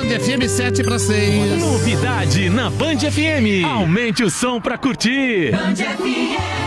Band FM 7 para 6. Novidade na Band FM. Aumente o som pra curtir. Band FM.